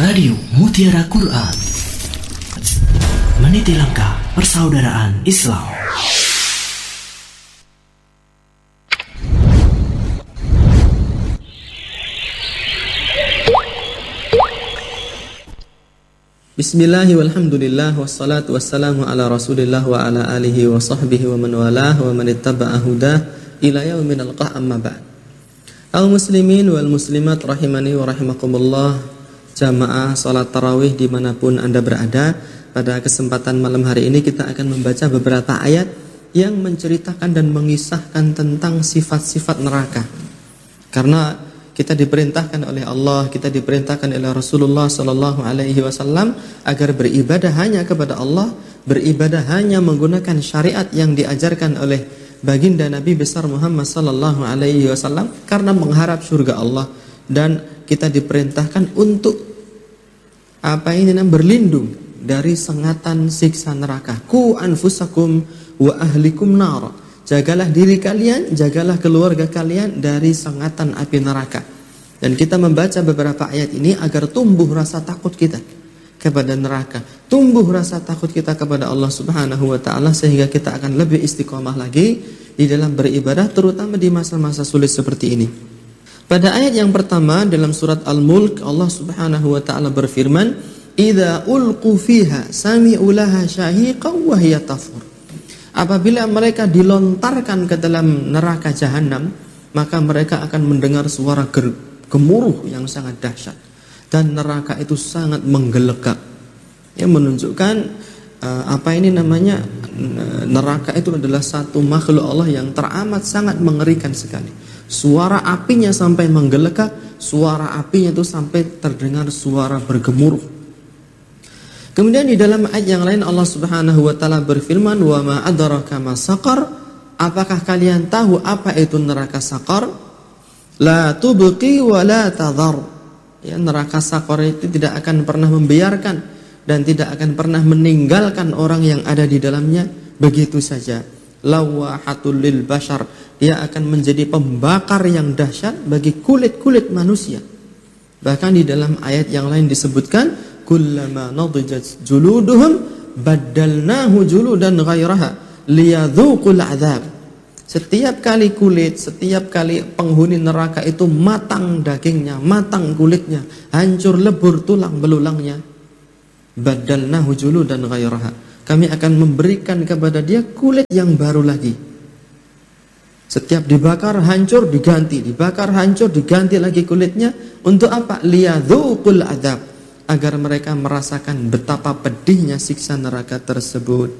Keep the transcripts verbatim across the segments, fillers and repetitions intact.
Radio Mutiara Quran, meniti langkah persaudaraan Islam. Bismillahi walhamdulillah wassalatu wassalamu ala rasulillah wa ala alihi wa sahbihi wa man walah wa man ittaba'a hudah ila yaumin alqah amma ba'd. Kaum muslimin wal muslimat rahimani wa rahimakumullah, jamaah salat tarawih dimanapun Anda berada. Pada kesempatan malam hari ini kita akan membaca beberapa ayat yang menceritakan dan mengisahkan tentang sifat-sifat neraka. Karena kita diperintahkan oleh Allah, kita diperintahkan oleh Rasulullah sallallahu alaihi wasallam agar beribadah hanya kepada Allah, beribadah hanya menggunakan syariat yang diajarkan oleh baginda Nabi besar Muhammad sallallahu alaihi wasallam karena mengharap surga Allah, dan kita diperintahkan untuk apa ini namanya berlindung dari sengatan siksa neraka. Ku anfusakum wa ahlikum nar. Jagalah diri kalian, jagalah keluarga kalian dari sengatan api neraka. Dan kita membaca beberapa ayat ini agar tumbuh rasa takut kita kepada neraka, tumbuh rasa takut kita kepada Allah Subhanahu wa taala, sehingga kita akan lebih istiqomah lagi di dalam beribadah, terutama di masa-masa sulit seperti ini. Pada ayat yang pertama dalam surat Al-Mulk, Allah Subhanahu wa taala berfirman, "Idza ulqu fiha sami'u laha syahiqan wa hiya tafur." Apabila mereka dilontarkan ke dalam neraka jahanam, maka mereka akan mendengar suara gemuruh yang sangat dahsyat, dan neraka itu sangat menggelegak. Ya, menunjukkan uh, apa ini namanya neraka itu adalah satu makhluk Allah yang teramat sangat mengerikan sekali. Suara apinya sampai menggelegak, suara apinya itu sampai terdengar suara bergemuruh. Kemudian di dalam ayat yang lain Allah Subhanahu wa taala berfirman, "Wa ma adraka ma saqar?" Apakah kalian tahu apa itu neraka saqar? La tubqi wa la tadhar. Ya, neraka saqar itu tidak akan pernah membiarkan dan tidak akan pernah meninggalkan orang yang ada di dalamnya begitu saja. Lawahatul lil bashar. Dia akan menjadi pembakar yang dahsyat bagi kulit-kulit manusia. Bahkan di dalam ayat yang lain disebutkan, kullama nadijat juluduhum baddalnahu juludan ghairaha liyadzuqul adzab. Setiap kali kulit, setiap kali penghuni neraka itu matang dagingnya, matang kulitnya, hancur lebur tulang belulangnya, baddalnahu juludan ghairaha, kami akan memberikan kepada dia kulit yang baru lagi. Setiap dibakar hancur diganti, dibakar hancur diganti lagi kulitnya. Untuk apa? Liyadzuqul adzab, agar mereka merasakan betapa pedihnya siksa neraka tersebut.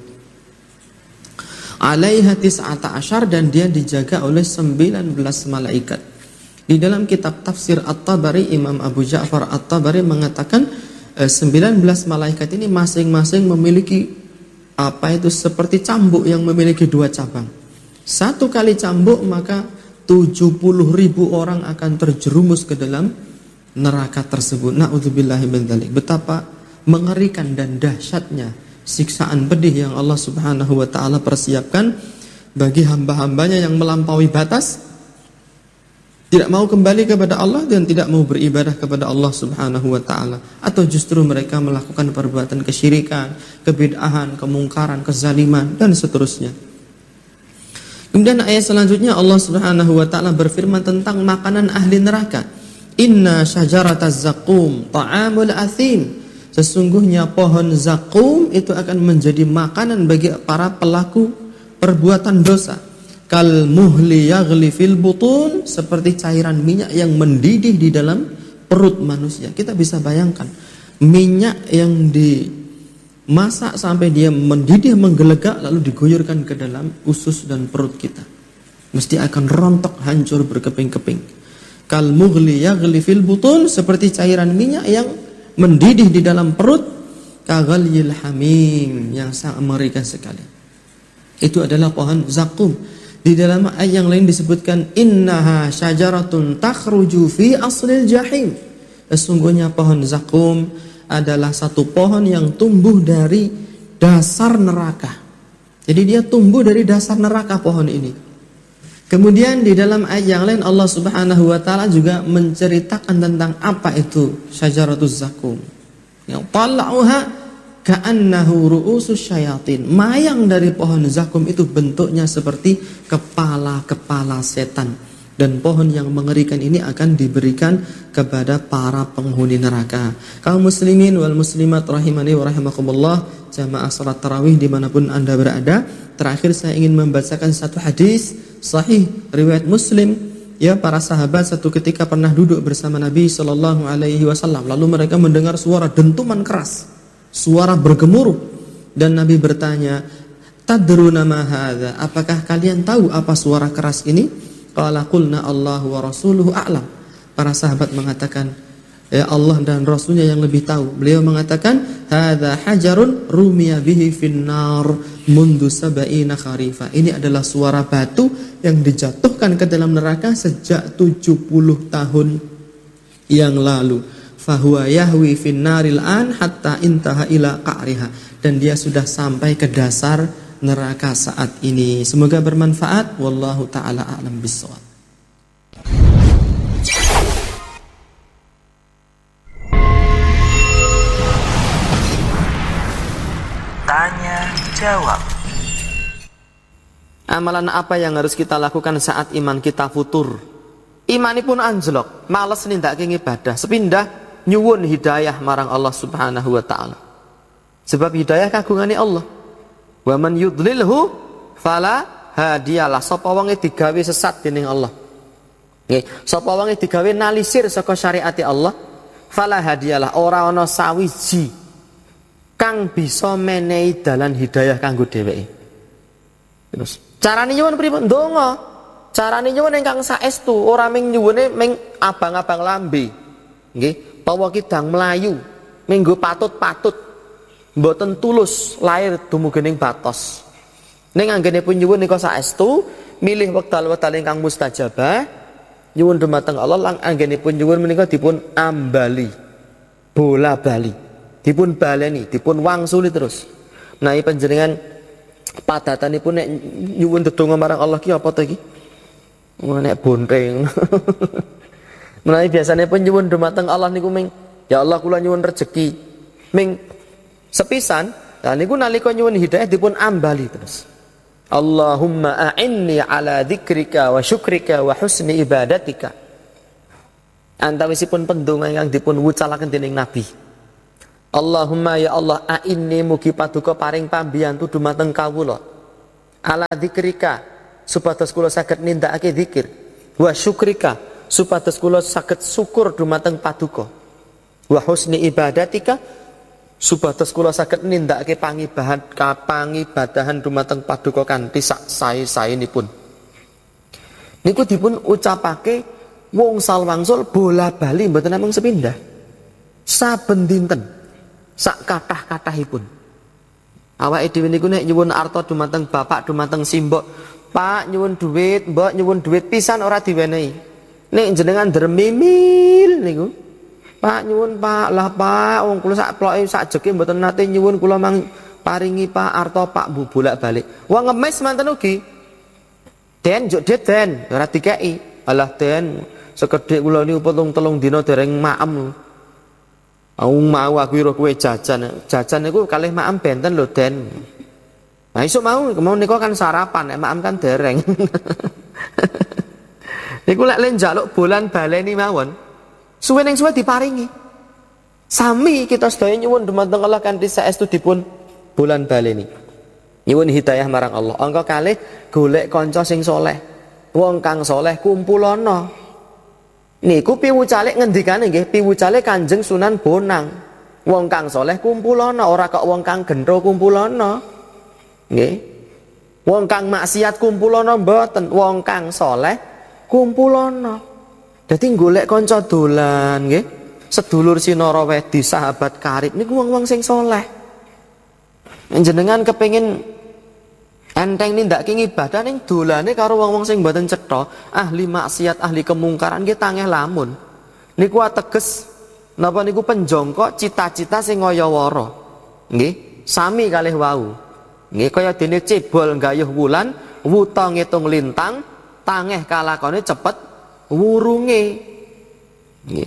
Alaiha tis'ata asyar, dan dia dijaga oleh sembilan belas malaikat. Di dalam kitab tafsir At-Tabari, Imam Abu Ja'far At-Tabari mengatakan eh, sembilan belas malaikat ini masing-masing memiliki apa itu seperti cambuk yang memiliki dua cabang. Satu kali cambuk maka tujuh puluh ribu orang akan terjerumus ke dalam neraka tersebut. Na'udzubillahi min dzalik. Betapa mengerikan dan dahsyatnya siksaan pedih yang Allah Subhanahu wa taala persiapkan bagi hamba-hambanya yang melampaui batas, tidak mau kembali kepada Allah dan tidak mau beribadah kepada Allah Subhanahu wa taala, atau justru mereka melakukan perbuatan kesyirikan, kebid'ahan, kemungkaran, kezaliman dan seterusnya. Kemudian ayat selanjutnya Allah Subhanahu wa taala berfirman tentang makanan ahli neraka. Inna syajarataz zakum ta'amul athim. Sesungguhnya pohon zakum itu akan menjadi makanan bagi para pelaku perbuatan dosa. Kal muhli yaghli fil butun, seperti cairan minyak yang mendidih di dalam perut manusia. Kita bisa bayangkan minyak yang dimasak sampai dia mendidih, menggelegak, lalu diguyurkan ke dalam usus dan perut kita. Mesti akan rontok, hancur berkeping-keping. Kal mughli yaghli fil butun, seperti cairan minyak yang mendidih di dalam perut. Kaghalyil hamim, yang sangat mengerikan sekali. Itu adalah pohon zakum. Di dalam ayat yang lain disebutkan innaha syajaratun takhruju fi aslil jahim. Sesungguhnya pohon zakum adalah satu pohon yang tumbuh dari dasar neraka. Jadi dia tumbuh dari dasar neraka pohon ini. Kemudian di dalam ayat yang lain Allah Subhanahu wa taala juga menceritakan tentang apa itu syajaratuz zakum. Yang tala'uha ka'annahu ru'usus syayatin. Mayang dari pohon zakum itu bentuknya seperti kepala-kepala setan. Dan pohon yang mengerikan ini akan diberikan kepada para penghuni neraka. Kaum muslimin wal muslimat rahimani wa rahimakumullah, jamaah salat tarawih dimanapun anda berada. Terakhir saya ingin membacakan satu hadis sahih riwayat Muslim. Ya, para sahabat satu ketika pernah duduk bersama Nabi Shallallahu Alaihi Wasallam. Lalu mereka mendengar suara dentuman keras, suara bergemuruh, dan Nabi bertanya, "Tadruna ma hadza? Apakah kalian tahu apa suara keras ini?" Qala qulna Allah wa rasuluhu a'lam. Para sahabat mengatakan, ya Allah dan Rasulnya yang lebih tahu. Beliau mengatakan, hadza hajarun rumiya bihi finnar mundu sab'ina kharifa. Ini adalah suara batu yang dijatuhkan ke dalam neraka sejak tujuh puluh tahun yang lalu. Fahuwa yahwi finnaril an hatta intaha ila qa'riha. Dan dia sudah sampai ke dasar neraka saat ini. Semoga bermanfaat. Wallahu ta'ala a'lam bishawab. Tanya jawab. Amalan apa yang harus kita lakukan saat iman kita futur? Imanipun anjlok, males nindakake ibadah, sepindah nyuwun hidayah marang Allah Subhanahu wa taala. Sebab hidayah kagungane Allah. Wa man yudlilhu fala hadiyalah. Sapa wonge digawe sesat dening Allah. Nggih, sapa wonge digawe nalisir saka syariate Allah, fala hadiyalah, ora ana sawiji kang bisa menehi dalan hidayah kanggo dheweke. Terus, carane nyuwun pripun? Ndonga. Carane nyuwun ingkang saestu, ora ming nyuwune ming abang-abang lambe. Nggih, pawa kidang melayu, minggo patut-patut. Mboten tulus lahir dumugening batos. Ning anggenipun nyuwun nika saestu, milih wekdal-wekdal ingkang mustajabah, nyuwun dumateng Allah lang anggenipun nyuwun menika dipun ambali, bola bali, dipun baleni, dipun wangsuli terus. Nah, panjenengan padatanipun nek nyuwun ndedonga marang Allah ki apa to iki? Nek bonteng. Menawi biasane pun nyuwun dumateng Allah niku ming, ya Allah kula nyuwun rejeki. Ming sepisan, nah niku nalika nyuwun hidayah dipun ambali terus. Allahumma a'inni ala dzikrika wa syukrika wa husni ibadatika. Antawisipun pendonga yang dipun wucalaken dening Nabi. Allahumma ya Allah a'inni mugi paduka paring pambiyantu dumateng kawula. Ala dzikrika supados kula saged nindakake zikir. Wa syukrika supados kula saged syukur dumateng paduka. Wa husni ibadatika supados kula saged nindakake pangibahan pangibadahan dumateng paduka kanthi sak sae-saenipun. Niku dipun ucapake wungsul wangsul bola bali mboten namung sepindah. Saben dinten sak kathah-kathahipun. Awake dhewe niku nek nyuwun arta dumateng bapak dumateng simbok, Pak nyuwun duit, Mbok nyuwun duit pisan ora diwenehi. Nek jenengan dermimil niku, Pak nyuwun Pak, lah Pak, wong kula sak ploke sak jeke mboten nate nyuwun kula mang paringi Pak arta Pak bu bolak-balik. Wong ngemis manten ugi. Den njuk dit den, ora dikeki. Alah den, sekedhik kula niku telung telung dina dereng maem. Aku mau aku ira kowe jajan. Jajan niku kalih maem benten lho den. Nah iso mau, mau niku kan sarapan, nek maem kan dereng. Niku lek le njaluk bolan baleni mawon. Suwe ning suwe diparingi. Sami kita sedaya nyuwun dumateng Allah kanthi saestu dipun bulan baleni. Nyuwun hidayah marang Allah. Angka kalih golek kanca sing saleh. Wong kang saleh kumpulana. Niku piwucale ngendikane nggih, piwucale Kanjeng Sunan Bonang. Wong kang saleh kumpulana, ora kok wong kang gendro kumpulana. Nggih. Wong kang maksiat kumpulana mboten, wong kang saleh kumpulana. Dadi golek kanca dolan nggih. Sedulur Sinara Wedi, sahabat karib niku wong-wong sing saleh. Njenengan kepengin enteng nindakake ibadah ning dolane karo wong-wong sing mboten cetha, ahli maksiat, ahli kemungkaran nggih tangeh lamun. Niku ateges napa niku penjongkok cita-cita sing ngayawara. Nggih, sami kalih wau. Nggih kaya dene cebol gayuh wulan, wuta ngitung lintang, tangeh kalakone cepet wurunge. Nggih.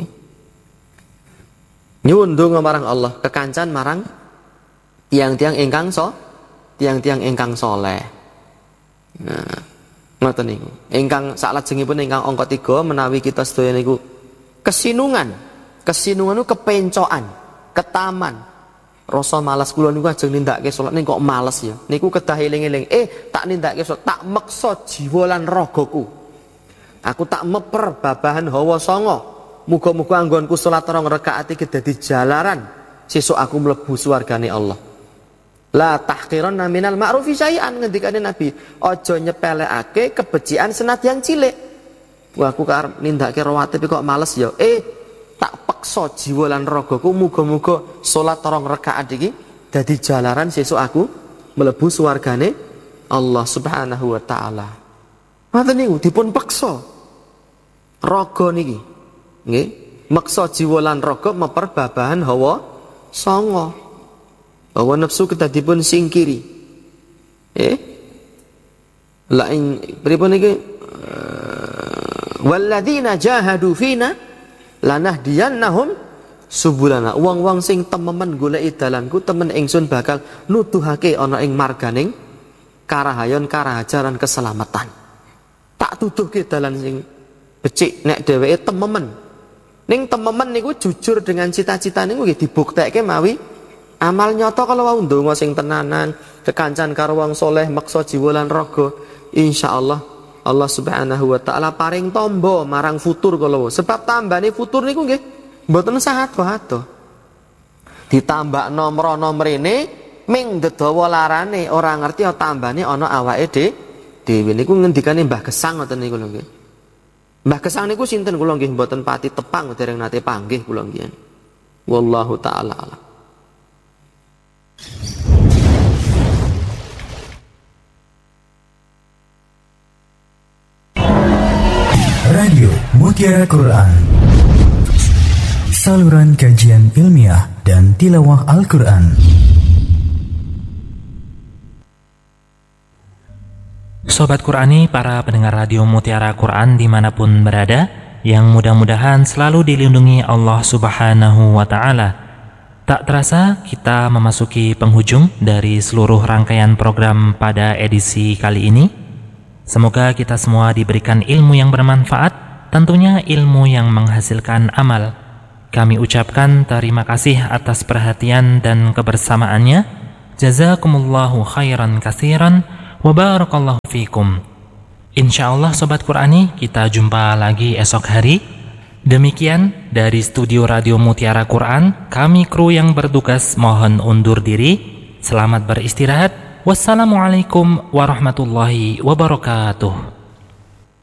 Nyuwun donga marang Allah, kekancan marang tiang-tiang ingkang so, tiang-tiang ingkang soleh. Nah, ngoten niku. Ingkang salajengipun ingkang angka tiga menawi kita sedaya niku kesinungan. Kesinungan niku kepencokan, ketaman. Rasa malas kula niku ajeng nindakake salat niku kok males ya. Niku kedah eling-eling, eh tak nindakake salat, tak meksa jiwa lan ragaku. Aku tak meper babahan hawa sanga. Muga-muga anggonku salat rong rakaat iki dadi jalaran sesuk aku mlebu swargane Allah. La tahqiranna minal ma'rufi syai'an, ngendikane Nabi, aja nyepelekake kebecikan senadyan cilik. Wah, aku karep nindakake rawatib kok males ya. Eh, tak peksa jiwa lan ragaku, muga-muga salat rong rakaat iki dadi jalaran sesuk aku mlebu swargane Allah Subhanahu wa taala. Ngoten niku dipun peksa. Raga niki nggih, meksa jiwa lan raga meper babahan hawa sanga. Hawa nafsu kita dipun singkiri. Eh? La ing pripun iki? Walladzina jahadu fina lanahdiyannahum subulana. Wong-wong sing tememen goleki dalanku, temen ingsun bakal nuduhake ana ing marganing karahayon karahajaran keselamatan. Tak tuduhke dalan sing becik nek dheweke tememen. Ning tememen niku jujur dengan cita-cita niku nggih dibuktekke mawi amal nyata kalau wau ndonga sing tenanan, kekancan karo wong saleh, maksa jiwa lan raga, insyaallah Allah Subhanahu wa taala paring tombo marang futur kalau sebab tambane futur niku nggih mboten sangat bahato. Ditambah nomor-nomor ini ming dedawa larane ora ngerti tambane ana awake dhewe niku ngendikane Mbah Gesang ngoten niku lho nggih. Mbah Gesang niku sinten kula nggih mboten pati tepang dereng nate panggih kula nggih. Wallahu taala alam. Radio Mutiara Quran. Saluran kajian ilmiah dan tilawah Al-Quran. Sobat Qurani, para pendengar radio Mutiara Quran dimanapun berada, yang mudah-mudahan selalu dilindungi Allah Subhanahu wa Ta'ala. Tak terasa kita memasuki penghujung dari seluruh rangkaian program pada edisi kali ini. Semoga kita semua diberikan ilmu yang bermanfaat, tentunya ilmu yang menghasilkan amal. Kami ucapkan terima kasih atas perhatian dan kebersamaannya. Jazakumullahu khairan katsiran wa barakallahu fikum. Insyaallah Sobat Qurani, kita jumpa lagi esok hari. Demikian dari studio Radio Mutiara Quran, kami kru yang bertugas mohon undur diri. Selamat beristirahat. Wassalamualaikum warahmatullahi wabarakatuh.